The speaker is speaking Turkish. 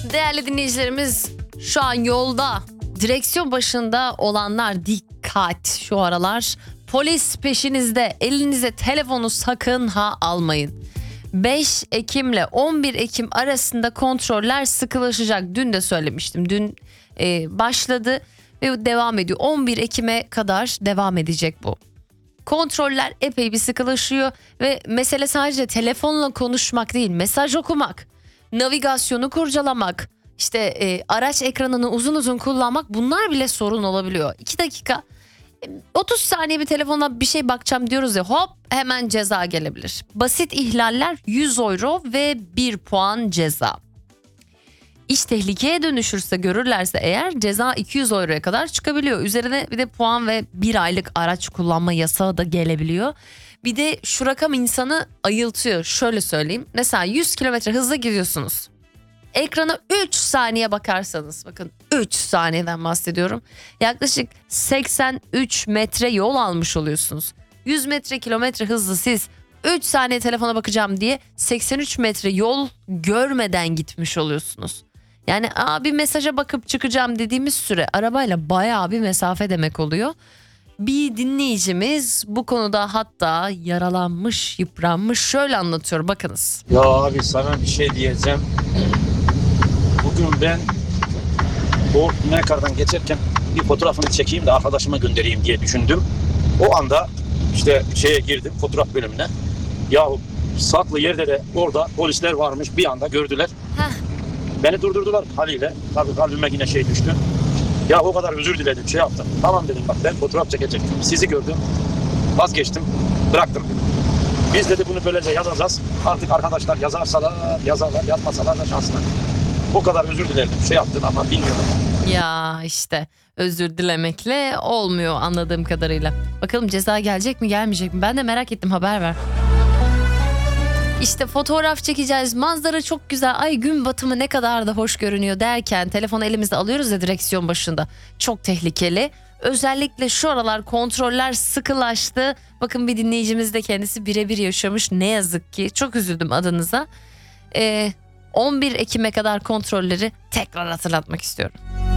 Değerli dinleyicilerimiz, şu an yolda, direksiyon başında olanlar dikkat, şu aralar polis peşinizde, elinize telefonu sakın ha almayın. 5 Ekim ile 11 Ekim arasında kontroller sıkılaşacak. Dün de söylemiştim. Dün başladı ve devam ediyor. 11 Ekim'e kadar devam edecek bu. Kontroller epey bir sıkılaşıyor ve mesele sadece telefonla konuşmak değil, mesaj okumak, navigasyonu kurcalamak, işte araç ekranını uzun uzun kullanmak, bunlar bile sorun olabiliyor. 2 dakika 30 saniye bir telefona bir şey bakacağım diyoruz ya, hop hemen ceza gelebilir. Basit ihlaller 100 euro ve 1 puan ceza. İş tehlikeye dönüşürse, görürlerse eğer, ceza 200 euroya kadar çıkabiliyor. Üzerine bir de puan ve 1 aylık araç kullanma yasağı da gelebiliyor. Bir de şu rakam insanı ayıltıyor. Şöyle söyleyeyim. Mesela 100 kilometre hızla gidiyorsunuz. Ekrana 3 saniye bakarsanız, bakın 3 saniyeden bahsediyorum, yaklaşık 83 metre yol almış oluyorsunuz. 100 kilometre hızlı siz 3 saniye telefona bakacağım diye 83 metre yol görmeden gitmiş oluyorsunuz. Yani bir mesaja bakıp çıkacağım dediğimiz süre arabayla bayağı bir mesafe demek oluyor. Bir dinleyicimiz bu konuda hatta yaralanmış, yıpranmış, şöyle anlatıyor, bakınız. Ya abi sana bir şey diyeceğim. Bugün ben o Mekar'dan geçerken bir fotoğrafını çekeyim de arkadaşıma göndereyim diye düşündüm. O anda işte şeye girdim, fotoğraf bölümüne. Yahu saklı yerde de orada polisler varmış, bir anda gördüler. Beni durdurdular haliyle. Tabii kalbime yine şey düştü. Ya o kadar özür diledim, şey yaptım. Tamam dedim, bak ben fotoğraf çekecektim. Sizi gördüm, vazgeçtim, bıraktım. Biz dedi bunu böylece yazacağız. Artık arkadaşlar yazarlar, yazmasalar da şanslar. O kadar özür dilerim, şey yaptın ama bilmiyorum. Ya işte özür dilemekle olmuyor anladığım kadarıyla. Bakalım ceza gelecek mi, gelmeyecek mi? Ben de merak ettim, haber ver. İşte fotoğraf çekeceğiz, manzara çok güzel, ay gün batımı ne kadar da hoş görünüyor derken telefonu elimizde alıyoruz ya direksiyon başında. Çok tehlikeli. Özellikle şu aralar kontroller sıkılaştı. Bakın bir dinleyicimiz de kendisi birebir yaşamış, ne yazık ki. Çok üzüldüm adınıza. 11 Ekim'e kadar kontrolleri tekrar hatırlatmak istiyorum.